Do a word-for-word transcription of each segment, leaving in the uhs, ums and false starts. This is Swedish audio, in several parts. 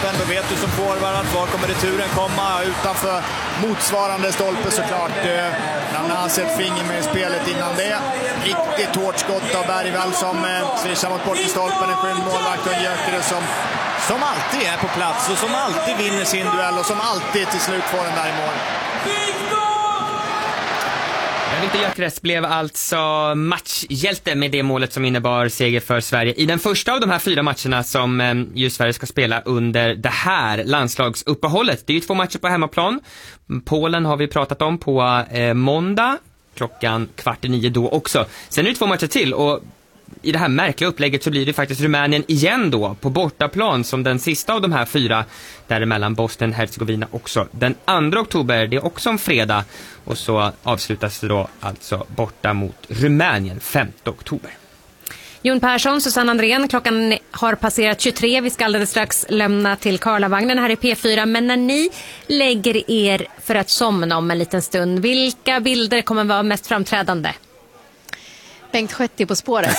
stolpen, då vet du som forward att var kommer returen komma utanför motsvarande stolpe såklart. Han har sett finger med spelet innan det. Riktigt hårt skott av Bergvall som svischar mot bort i stolpen. En skymd målvakt och en Gyökeres som, som alltid är på plats och som alltid vinner sin duell och som alltid till slut får den där i mål. Victor Gyökeres blev alltså matchhjälte med det målet som innebar seger för Sverige i den första av de här fyra matcherna som just Sverige ska spela under det här landslagsuppehållet. Det är ju två matcher på hemmaplan. Polen har vi pratat om på eh, måndag klockan kvart i nio då också. Sen är det två matcher till och i det här märkliga upplägget så blir det faktiskt Rumänien igen då på bortaplan som den sista av de här fyra, däremellan Bosnien Herzegovina också den andra oktober, det är också en fredag, och så avslutas det då alltså borta mot Rumänien femte oktober. Jon Persson, Susanne Andrén, klockan har passerat tjugotre, vi ska alldeles strax lämna till Karlavagnen här i P fyra, men när ni lägger er för att somna om en liten stund, vilka bilder kommer vara mest framträdande? Bengt Skötti på spåret.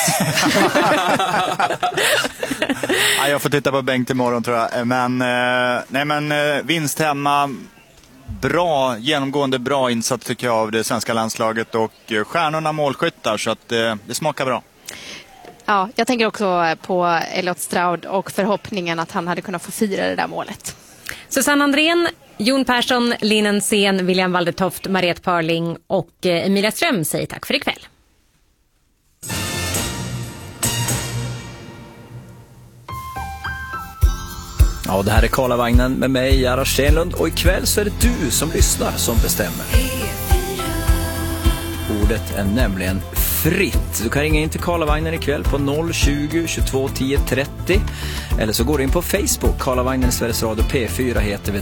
Ja, jag får titta på Bengt imorgon tror jag. Men, eh, nej, men eh, vinst hemma. Bra, genomgående bra insats tycker jag av det svenska landslaget. Och eh, stjärnorna målskyttar så att eh, det smakar bra. Ja, jag tänker också på Elliot Stroud och förhoppningen att han hade kunnat få fira det där målet. Susanne Andrén, Jon Persson, Linen Sen, William Waldertoft, Mariette Parling och eh, Emilia Ström säger tack för ikväll. Ja, det här är Karlavagnen med mig, Jara Stenlund, och ikväll så är det du som lyssnar som bestämmer. Ordet är nämligen fritt. Du kan ringa in till Karlavagnen ikväll på noll tjugo, tjugotvå, tio, trettio eller så går du in på Facebook. Karlavagnen i Sveriges Radio P fyra heter vi